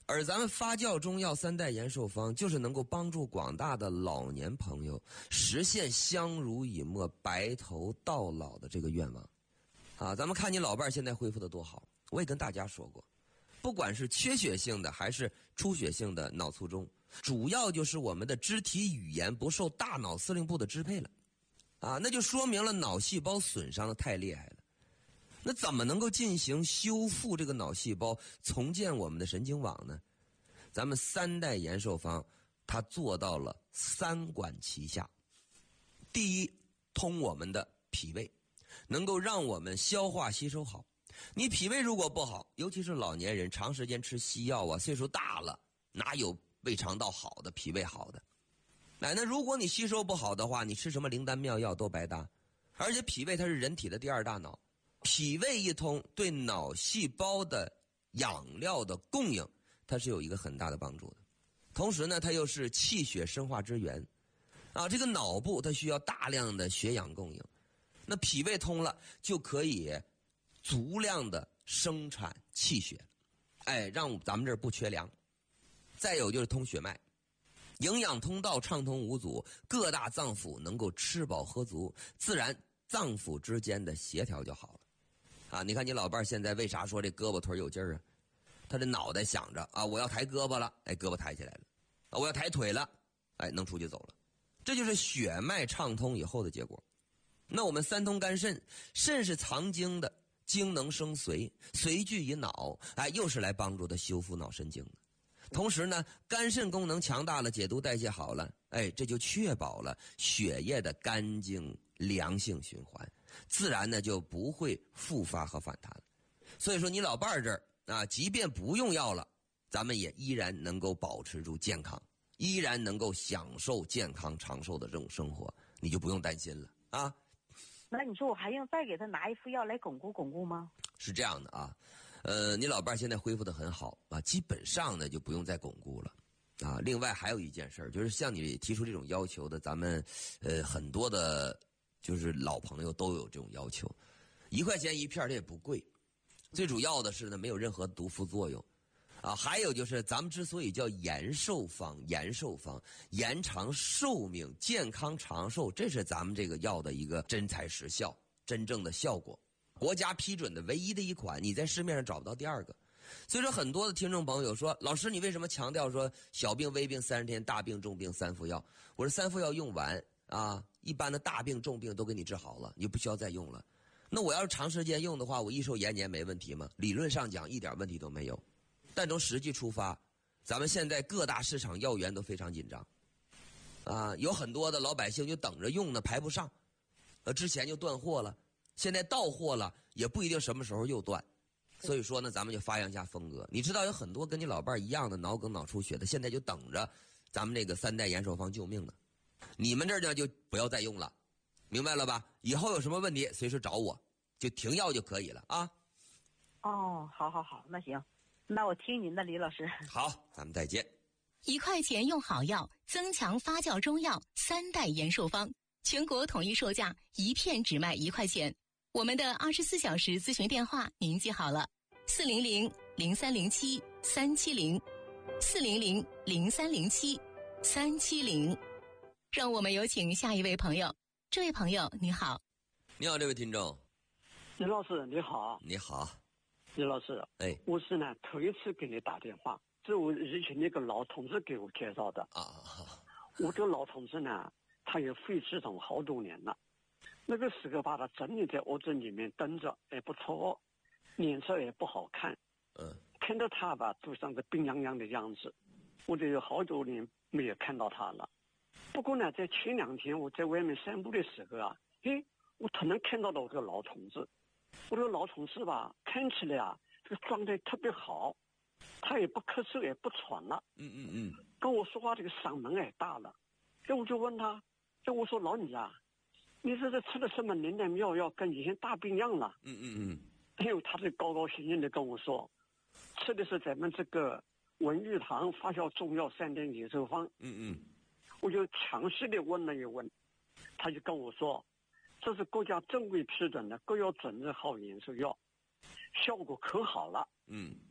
而咱们发酵中药三代延寿方，就是能够帮助广大的老年朋友实现相濡以沫、白头到老的这个愿望。啊，咱们看你老伴儿现在恢复的多好。我也跟大家说过，不管是缺血性的还是出血性的脑卒中，主要就是我们的肢体语言不受大脑司令部的支配了。啊，那就说明了脑细胞损伤的太厉害了。那怎么能够进行修复这个脑细胞，重建我们的神经网呢？咱们三代延寿方，它做到了三管齐下。第一，通我们的脾胃，能够让我们消化吸收好。你脾胃如果不好，尤其是老年人长时间吃西药啊，岁数大了，哪有胃肠道好的、脾胃好的？哎，那如果你吸收不好的话，你吃什么灵丹妙药都白搭。而且脾胃它是人体的第二大脑。脾胃一通，对脑细胞的养料的供应，它是有一个很大的帮助的。同时呢，它又是气血生化之源，啊，这个脑部它需要大量的血氧供应，那脾胃通了，就可以足量的生产气血，哎，让咱们这儿不缺粮。再有就是通血脉，营养通道畅通无阻，各大脏腑能够吃饱喝足，自然脏腑之间的协调就好了。啊，你看你老伴儿现在为啥说这胳膊腿有劲儿啊？他这脑袋想着啊，我要抬胳膊了，哎，胳膊抬起来了；啊，我要抬腿了，哎，能出去走了。这就是血脉畅通以后的结果。那我们三通肝肾，肾是藏精的，精能生髓，髓聚于脑，哎，又是来帮助他修复脑神经的。同时呢，肝肾功能强大了，解毒代谢好了，哎，这就确保了血液的干净良性循环，自然呢就不会复发和反弹。所以说你老伴儿这儿啊，即便不用药了，咱们也依然能够保持住健康，依然能够享受健康长寿的这种生活，你就不用担心了啊。 那你说我还用再给他拿一副药来巩固巩固吗？ 是这样的啊，呃，你老伴儿现在恢复得很好啊，基本上呢就不用再巩固了啊。另外还有一件事儿，就是像你提出这种要求的，咱们呃很多的，就是老朋友都有这种要求。一块钱一片儿，这也不贵，最主要的是呢没有任何毒副作用啊。还有就是咱们之所以叫延寿方，延寿方延长寿命、健康长寿，这是咱们这个药的一个真材实效、真正的效果。国家批准的唯一的一款，你在市面上找不到第二个。所以说很多的听众朋友说，老师你为什么强调说小病微病三十天，大病重病三副药？我说三副药用完啊，一般的大病重病都给你治好了，你就不需要再用了。那我要是长时间用的话，我益寿延年没问题吗？理论上讲一点问题都没有，但从实际出发，咱们现在各大市场药源都非常紧张啊，有很多的老百姓就等着用呢，排不上，呃，之前就断货了，现在到货了，也不一定什么时候又断。所以说呢，咱们就发扬一下风格。你知道有很多跟你老伴儿一样的脑梗脑出血的，现在就等着咱们这个三代延寿方救命呢。你们这儿呢就不要再用了，明白了吧？以后有什么问题随时找我，就停药就可以了啊。 哦，好好好，那行，那我听您的，李老师。 好，咱们再见。 一块钱用好药，增强发酵中药三代延寿方，全国统一售价，一片只卖一块钱。我们的二十四小时咨询电话您记好了：四零零零三零七三七零，四零零零三零七三七零。让我们有请下一位朋友。这位朋友你好。 你好，这位听众。 李老师你好。 你好。 李老师， 哎， 我是呢头一次给你打电话，是我以前那个老同志给我介绍的啊。 我这个老同志呢，他有肺气肿好多年了。那个时候把他整理在屋子里面蹲着，也不错，脸色也不好看。 嗯， 看到他吧，就像个病殃殃的样子。我就有好多年没有看到他了。不过呢，在前两天我在外面散步的时候啊，嘿，我突然看到了我这个老同志。我这个老同事吧，看起来啊，这个状态特别好，他也不咳嗽，也不喘了。 嗯嗯嗯， 跟我说话这个嗓门也大了。所以我就问他，就我说老李啊，你这是吃了什么灵丹妙药，跟以前大不一样了？ 嗯嗯嗯。 哎呦，他就高高兴兴的跟我说，吃的是咱们这个文玉堂发酵中药三代延寿方。 嗯嗯。 我就详细的问了一问，他就跟我说，这是国家正规批准的国药准字号延寿药，效果可好了。 嗯。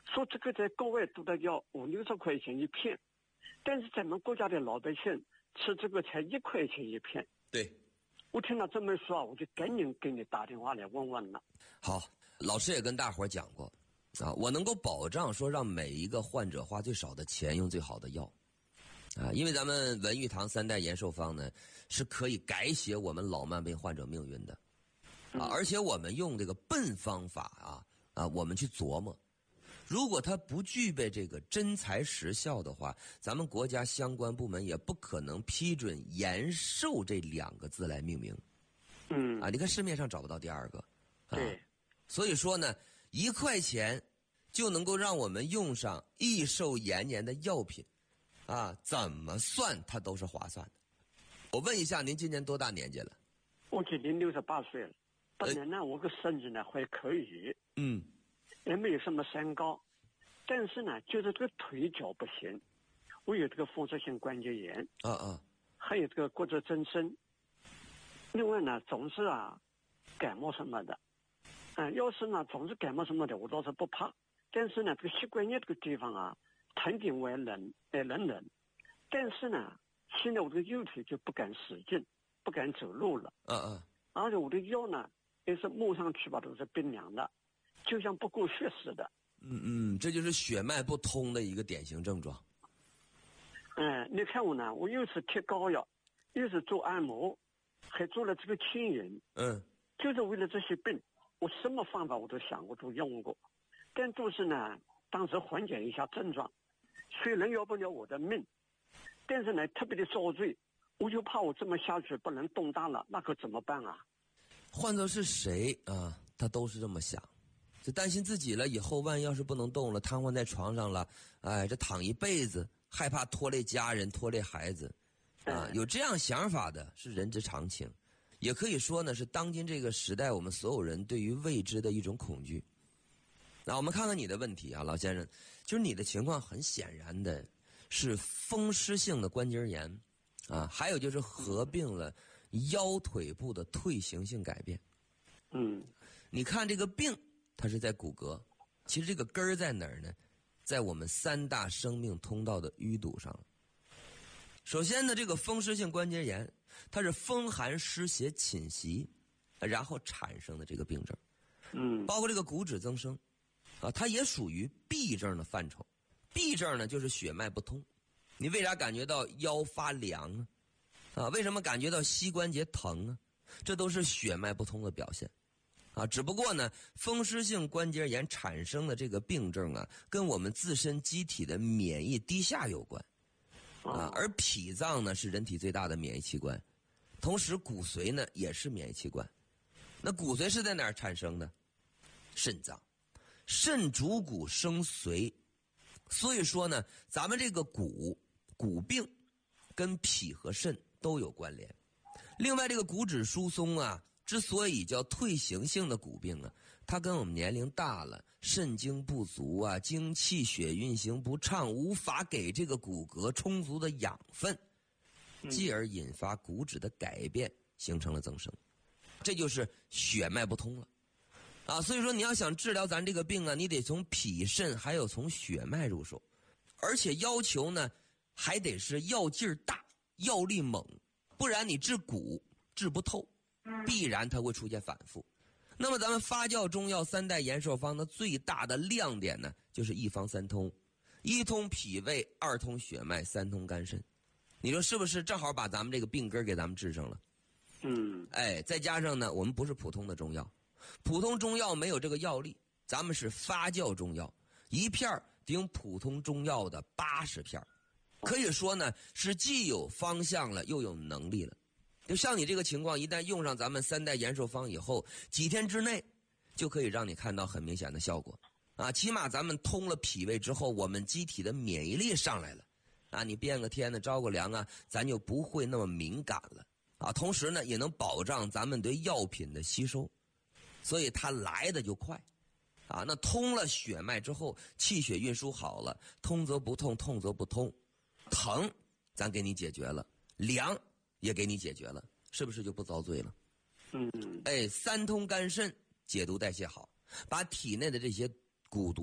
说这个在国外都得要五六十块钱一片，但是咱们国家的老百姓吃这个才一块钱一片。 对， 我听到这么说啊，我就赶紧给你打电话来问问了。 好，老师也跟大伙儿讲过啊，我能够保障说让每一个患者花最少的钱用最好的药啊，因为咱们文玉堂三代延寿方呢是可以改写我们老慢病患者命运的啊，而且我们用这个笨方法啊啊，我们去琢磨，如果它不具备这个真材实效的话，咱们国家相关部门也不可能批准延寿这两个字来命名。 嗯啊，你看市面上找不到第二个。啊、 对， 所以说呢，一块钱就能够让我们用上益寿延年的药品，啊，怎么算它都是划算的。我问一下，您今年多大年纪了？ 我今年六十八岁了。本来呢，我个身体呢还可以， 嗯， 也没有什么三高，但是呢，就是这个腿脚不行，我有这个风湿性关节炎， 啊啊， 还有这个骨质增生。另外呢，总是啊感冒什么的，嗯、呃，要是呢总是感冒什么的，我倒是不怕。但是呢，这个膝关节这个地方啊，疼点我也冷，也冷冷。但是呢，现在我这个右腿就不敢使劲，不敢走路了。 嗯嗯。 而且我的腰呢，也是摸上去吧都是冰凉的，就像不够血似的。 嗯嗯，这就是血脉不通的一个典型症状。 嗯、呃，你看我呢，我又是贴膏药，又是做按摩，还做了这个轻云。 嗯。 就是为了这些病，我什么方法我都想过，都用过，但都是呢，当时缓解一下症状，虽然要不了我的命，但是呢，特别的遭罪，我就怕我这么下去不能动弹了，那可怎么办啊？ 换作是谁啊，他都是这么想，就担心自己了以后，万一要是不能动了，瘫痪在床上了，哎，这躺一辈子，害怕拖累家人，拖累孩子，啊，有这样想法的是人之常情，也可以说呢是当今这个时代我们所有人对于未知的一种恐惧。那我们看看你的问题啊，老先生，就是你的情况很显然的是风湿性的关节炎，啊，还有就是合并了腰腿部的退行性改变。 嗯， 你看这个病，它是在骨骼，其实这个根儿在哪儿呢？在我们三大生命通道的淤堵上。首先呢，这个风湿性关节炎，它是风寒湿邪侵袭，然后产生的这个病症。 嗯， 包括这个骨质增生，啊，它也属于痹症的范畴。痹症呢，就是血脉不通。你为啥感觉到腰发凉啊？啊，为什么感觉到膝关节疼啊？这都是血脉不通的表现，啊，只不过呢，风湿性关节炎产生的这个病症啊，跟我们自身机体的免疫低下有关，啊，而脾脏呢是人体最大的免疫器官，同时骨髓呢也是免疫器官。那骨髓是在哪儿产生的？肾脏，肾主骨生髓，所以说呢，咱们这个骨骨病跟脾和肾都有关联。另外，这个骨质疏松啊，之所以叫退行性的骨病啊，它跟我们年龄大了，肾精不足啊，精气血运行不畅，无法给这个骨骼充足的养分，继而引发骨质的改变，形成了增生。这就是血脉不通了啊！所以说，你要想治疗咱这个病啊，你得从脾肾还有从血脉入手，而且要求呢，还得是药劲儿大，药力猛。不然你治骨治不透，必然它会出现反复。那么咱们发酵中药三代延寿方的最大的亮点呢，就是一方三通，一通脾胃，二通血脉，三通肝肾。你说是不是正好把咱们这个病根给咱们治上了？ 嗯， 哎，再加上呢，我们不是普通的中药，普通中药没有这个药力，咱们是发酵中药，一片顶普通中药的八十片。可以说呢，是既有方向了，又有能力了。就像你这个情况，一旦用上咱们三代延寿方以后，几天之内就可以让你看到很明显的效果啊！起码咱们通了脾胃之后，我们机体的免疫力上来了啊！你变个天呢，着个凉啊，咱就不会那么敏感了啊！同时呢，也能保障咱们对药品的吸收，所以它来的就快啊！那通了血脉之后，气血运输好了，通则不痛，痛则不通。疼咱给你解决了，凉也给你解决了，是不是就不遭罪了？ 嗯， 哎，三通肝肾，解毒代谢好，把体内的这些蛊毒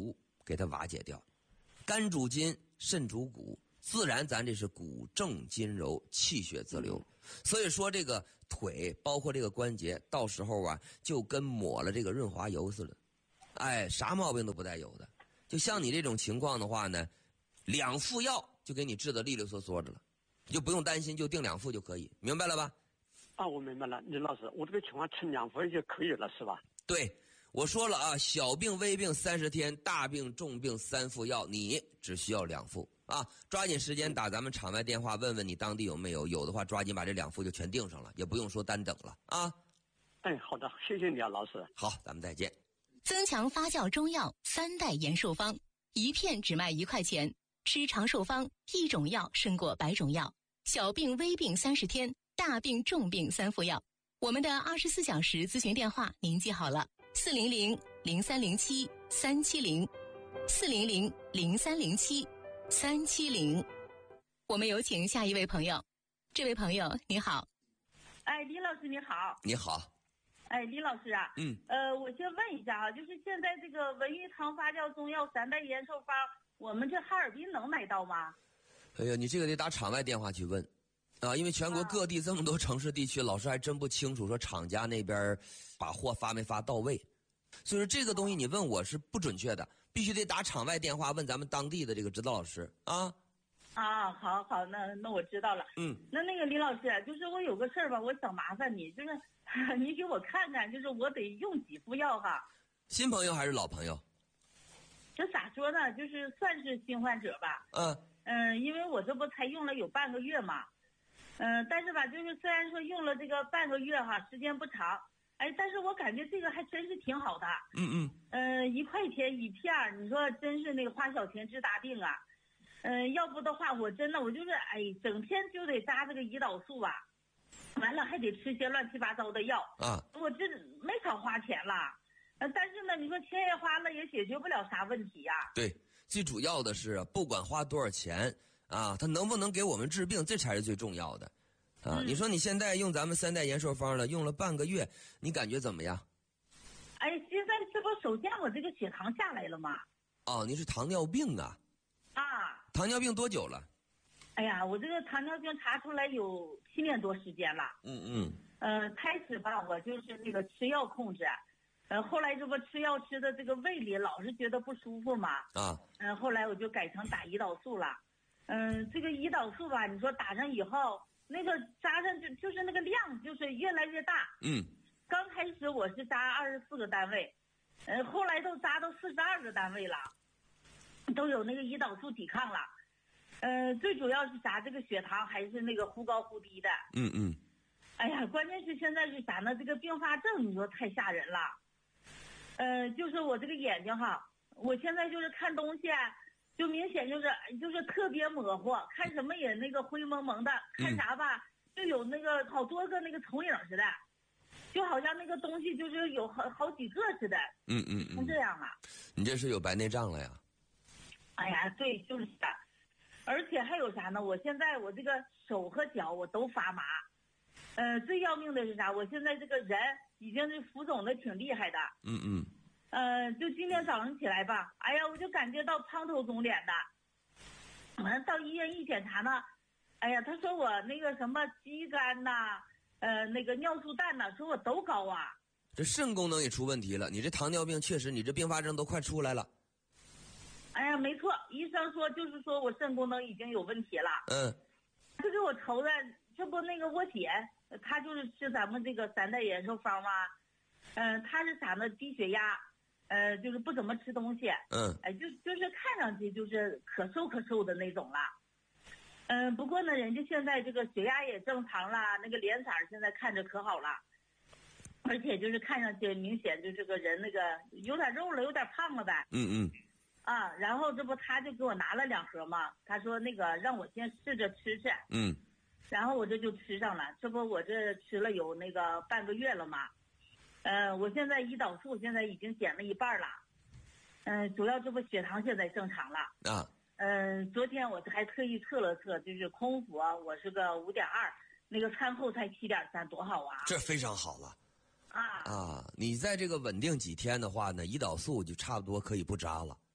给它瓦解掉。肝主筋，肾主骨，自然咱这是骨正筋柔，气血自流。所以说这个腿包括这个关节，到时候啊就跟抹了这个润滑油似的，哎，啥毛病都不带有的。就像你这种情况的话呢，两副药就给你治得利利索索的了，你就不用担心，就定两副就可以，明白了吧？ 啊，我明白了，李老师，我这个情况吃两副就可以了，是吧？ 对，我说了啊，小病微病三十天，大病重病三副药，你只需要两副啊！抓紧时间打咱们场外电话，问问你当地有没有，有的话抓紧把这两副就全订上了，也不用说单等了啊！ 哎，好的，谢谢你啊，老师。 好，咱们再见。 增强发酵中药三代延寿方，一片只卖一块钱，吃长寿方，一种药胜过百种药。小病微病三十天，大病重病三副药。我们的二十四小时咨询电话您记好了：四零零零三零七三七零，四零零零三零七三七零。我们有请下一位朋友。这位朋友你好。 哎，李老师你好。 你好。 哎，李老师啊， 嗯， 呃，我先问一下啊，就是现在这个文玉堂发酵中药三代延寿方，我们这哈尔滨能买到吗？ 哎呀，你这个得打场外电话去问，啊，因为全国各地这么多城市地区，老师还真不清楚说厂家那边把货发没发到位，所以说这个东西你问我是不准确的，必须得打场外电话问咱们当地的这个指导老师啊。 啊，好好，那那我知道了。 嗯， 那那个李老师，就是我有个事儿吧，我想麻烦你，就是你给我看看，就是我得用几副药哈。 新朋友还是老朋友？ 这咋说呢？就是算是新患者吧。 嗯嗯，因为我这不才用了有半个月嘛。嗯，但是吧，就是虽然说用了这个半个月哈，时间不长，哎，但是我感觉这个还真是挺好的。 嗯嗯。 嗯，一块钱一片儿，你说真是那个花小钱治大病啊。嗯，要不的话，我真的我就是哎，整天就得扎这个胰岛素啊，完了还得吃些乱七八糟的药啊， 我这没少花钱了。呃，但是呢，你说钱也花了，也解决不了啥问题呀。 对，最主要的是不管花多少钱啊，它能不能给我们治病，这才是最重要的啊。 嗯、 你说你现在用咱们三代延寿方了，用了半个月，你感觉怎么样？ 哎，现在这不首先我这个血糖下来了吗？ 哦，你是糖尿病啊？ 啊。 糖尿病多久了？ 哎呀，我这个糖尿病查出来有七年多时间了。 嗯嗯。 呃，开始吧，我就是那个吃药控制，呃，后来这不吃药吃的这个胃里老是觉得不舒服嘛。 啊。 嗯、呃，后来我就改成打胰岛素了。嗯、呃，这个胰岛素吧，你说打上以后，那个扎上就就是那个量就是越来越大。 嗯。 刚开始我是扎二十四个单位，呃，后来都扎到四十二个单位了。都有那个胰岛素抵抗了，呃，最主要是啥？这个血糖还是那个忽高忽低的。 嗯嗯。 哎呀，关键是现在是啥呢？这个并发症，你说太吓人了。呃，就是我这个眼睛哈，我现在就是看东西，就明显就是就是特别模糊，看什么也那个灰蒙蒙的，看啥吧、嗯、就有那个好多个那个重影似的，就好像那个东西就是有好好几个似的。 嗯嗯嗯。 是这样啊。 你这是有白内障了呀？ 哎呀，对，就是的，而且还有啥呢？我现在我这个手和脚我都发麻，呃，最要命的是啥？我现在这个人已经是浮肿的挺厉害的。 嗯嗯。 呃，就今天早上起来吧，哎呀，我就感觉到胖头肿脸的。完了到医院一检查呢，哎呀，他说我那个什么肌酐呐，呃，那个尿素氮呐，说我都高啊。 这肾功能也出问题了，你这糖尿病确实，你这并发症都快出来了。 哎呀，没错，医生说就是说我肾功能已经有问题了。 嗯。 他给我愁的，这不那个我姐，她就是吃咱们这个三代延寿方嘛，嗯、呃，她是啥呢？低血压，呃，就是不怎么吃东西。 嗯。 哎、呃，就就是看上去就是可瘦可瘦的那种了。嗯、呃，不过呢，人家现在这个血压也正常了，那个脸色现在看着可好了，而且就是看上去明显就这个人那个有点肉了，有点胖了呗。 嗯嗯。 啊，然后这不他就给我拿了两盒嘛，他说那个让我先试着吃吃。 嗯。 然后我这就吃上了，这不我这吃了有那个半个月了嘛。呃，我现在胰岛素现在已经减了一半了。嗯、呃，主要这不血糖现在正常了。 啊。 嗯、呃，昨天我还特意测了测，就是空腹啊，我是个五点二，那个餐后才七点三，多好啊！ 这非常好了。 啊啊，你在这个稳定几天的话呢，胰岛素就差不多可以不扎了。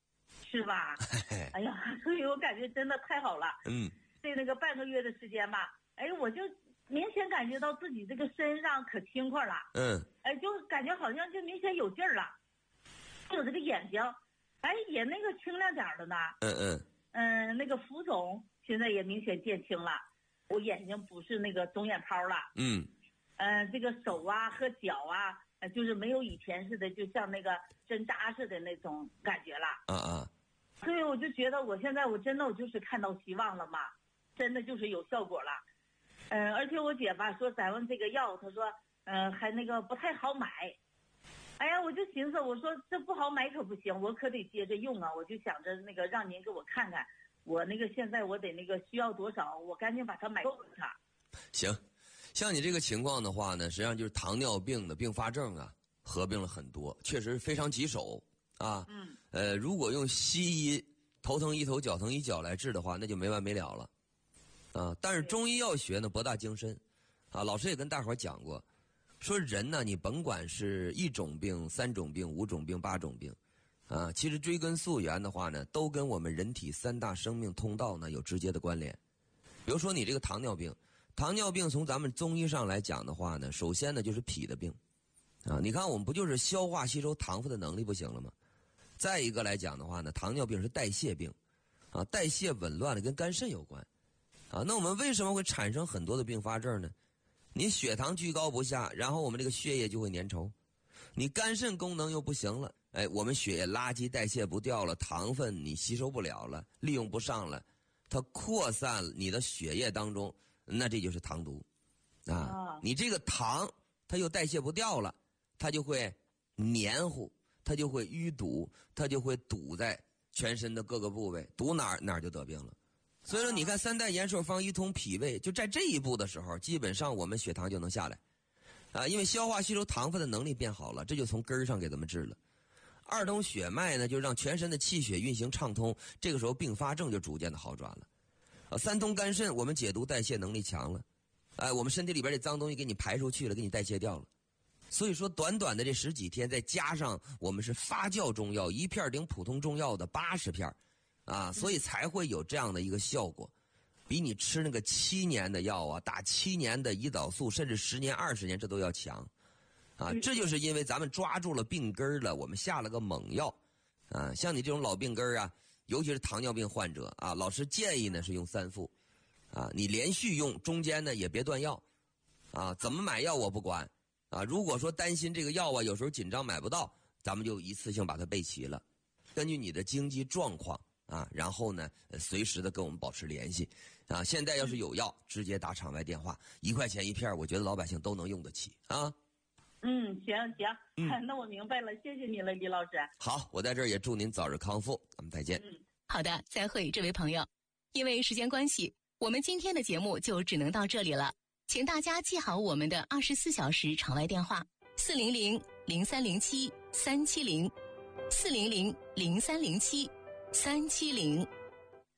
是吧？哎呀，所以我感觉真的太好了。 嗯， 这那个半个月的时间吧，哎，我就明显感觉到自己这个身上可轻快了。 嗯， 哎，就感觉好像就明显有劲儿了。还有这个眼睛，哎，也那个清亮点儿了呢。 嗯嗯嗯，那个浮肿现在也明显减轻了，我眼睛不是那个肿眼泡了。 嗯， 嗯、呃，这个手啊和脚啊，呃，就是没有以前似的，就像那个针扎似的那种感觉了。 啊啊， 所以我就觉得我现在我真的我就是看到希望了嘛，真的就是有效果了。嗯、呃，而且我姐吧说咱们这个药，她说嗯、呃、还那个不太好买。哎呀，我就寻思，我说这不好买可不行，我可得接着用啊！我就想着那个让您给我看看，我那个现在我得那个需要多少，我赶紧把它买够它。 行，像你这个情况的话呢，实际上就是糖尿病的并发症啊，合并了很多，确实非常棘手啊。 嗯。 呃，如果用西医头疼医头脚疼医脚来治的话，那就没完没了了啊。但是中医药学呢博大精深啊，老师也跟大伙儿讲过。说人呢，你甭管是一种病、三种病、五种病、八种病，啊，其实追根溯源的话呢，都跟我们人体三大生命通道呢有直接的关联。比如说你这个糖尿病，糖尿病从咱们中医上来讲的话呢，首先呢就是脾的病，啊，你看我们不就是消化吸收糖分的能力不行了吗？再一个来讲的话呢，糖尿病是代谢病，啊，代谢紊乱的跟肝肾有关，啊，那我们为什么会产生很多的并发症呢？你血糖居高不下，然后我们这个血液就会粘稠，你肝肾功能又不行了，哎，我们血液垃圾代谢不掉了，糖分你吸收不了了，利用不上了，它扩散你的血液当中，那这就是糖毒啊！你这个糖它又代谢不掉了，它就会黏糊，它就会淤堵，它就会堵在全身的各个部位，堵哪儿哪儿就得病了。所以说，你看三代延寿方一通脾胃，就在这一步的时候，基本上我们血糖就能下来，啊，因为消化吸收糖分的能力变好了，这就从根儿上给咱们治了。二通血脉呢，就让全身的气血运行畅通，这个时候并发症就逐渐的好转了。啊，三通肝肾，我们解毒代谢能力强了，哎，我们身体里边这脏东西给你排出去了，给你代谢掉了。所以说，短短的这十几天，再加上我们是发酵中药，一片顶普通中药的八十片。啊，所以才会有这样的一个效果，比你吃那个七年的药啊，打七年的胰岛素，甚至十年、二十年，这都要强，啊，这就是因为咱们抓住了病根儿了，我们下了个猛药，啊，像你这种老病根儿啊，尤其是糖尿病患者啊，老师建议呢是用三副，啊，你连续用，中间呢也别断药，啊，怎么买药我不管，啊，如果说担心这个药啊，有时候紧张买不到，咱们就一次性把它备齐了，根据你的经济状况。啊，然后呢，随时的跟我们保持联系，啊，现在要是有药，直接打场外电话，一块钱一片，我觉得老百姓都能用得起啊。 嗯，行行， 嗯， 那我明白了，谢谢你了，李老师。 好，我在这儿也祝您早日康复，咱们再见。 嗯， 好的，再会，这位朋友。因为时间关系，我们今天的节目就只能到这里了，请大家记好我们的二十四小时场外电话：四零零零三零七三七零，四零零零三零七。三七零，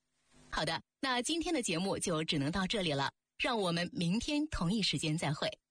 好的，那今天的节目就只能到这里了，让我们明天同一时间再会。